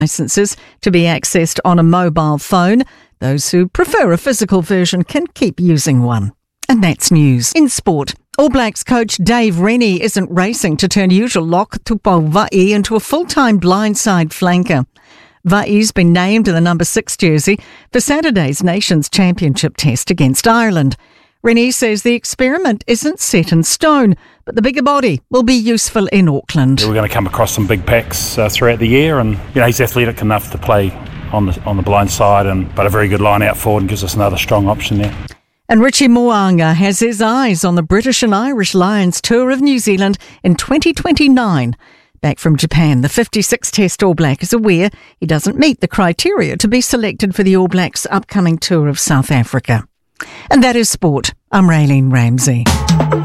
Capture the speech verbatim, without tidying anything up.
licences to be accessed on a mobile phone. Those who prefer a physical version can keep using one. And that's news. In sport, All Blacks coach Dave Rennie isn't racing to turn usual lock Tupou into a full-time blindside flanker. Va'i's been named in the number six jersey for Saturday's Nations Championship test against Ireland. Rennie says the experiment isn't set in stone, but the bigger body will be useful in Auckland. Yeah, we're going to come across some big packs uh, throughout the year, and you know he's athletic enough to play on the on the blind side, and but a very good line out forward and gives us another strong option there. And Richie Mo'unga has his eyes on the British and Irish Lions tour of New Zealand in twenty twenty-nine. Back from Japan, the fifty-six Test All Black is aware he doesn't meet the criteria to be selected for the All Blacks' upcoming tour of South Africa. And that is sport. I'm Raylene Ramsey.